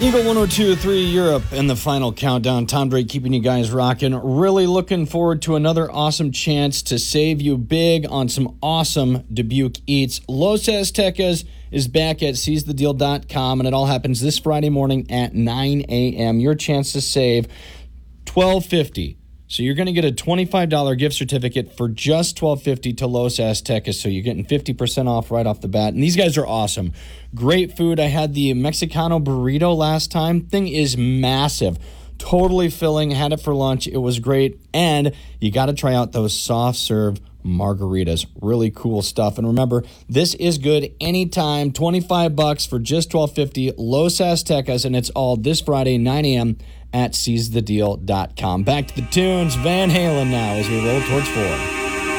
Eagle 102.3 Europe and the final countdown. Tom Drake keeping you guys rocking. Really looking forward to another awesome chance to save you big on some awesome Dubuque eats. Los Aztecas is back at seizethedeal.com, and it all happens this Friday morning at 9 a.m. Your chance to save $12.50. So you're going to get a $25 gift certificate for just $12.50 to Los Aztecas. So you're getting 50% off right off the bat. And these guys are awesome. Great food. I had the Mexicano burrito last time. Thing is massive. Totally filling. Had it for lunch. It was great. And you got to try out those soft serve margaritas. Really cool stuff. And remember, this is good anytime. $25 for just $12.50. Los Aztecas. And it's all this Friday, 9 a.m. at seizethedeal.com. Back to the tunes. Van Halen now as we roll towards 4.